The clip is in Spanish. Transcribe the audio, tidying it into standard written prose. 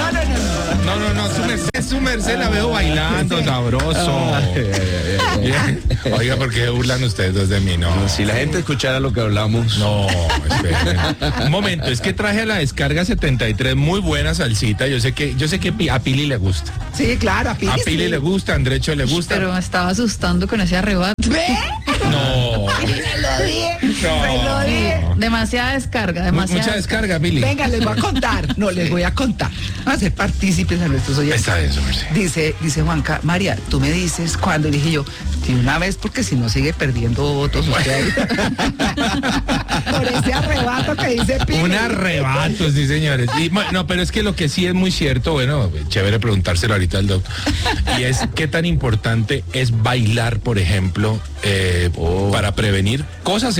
Su merced la veo bailando, sabroso. Bien. Oiga, ¿por qué burlan ustedes dos de mí? No. Si la gente escuchara lo que hablamos. No, esperen. Un momento, es que traje a la descarga 73 muy buena salsita. Yo sé que a Pili le gusta. Sí, claro, a Pili. A Pili le gusta, a Andrecho le gusta. Pero me estaba asustando con ese arrebato. No. Lo dije. Demasiada descarga, demasiada. Mucha descarga, Pili. Venga, les voy a contar. No, les voy a contar. Vamos a ser partícipes a nuestros oyentes. Está bien, su merced. Dice Juanca, María, tú me dices cuándo. Y dije yo, de una vez, porque si no sigue perdiendo votos usted. Por ese arrebato que dice Pili. Un arrebato, sí, señores. Y, no, pero es que lo que sí es muy cierto, bueno, chévere preguntárselo ahorita al doctor, y es qué tan importante es bailar, por ejemplo, para prevenir cosas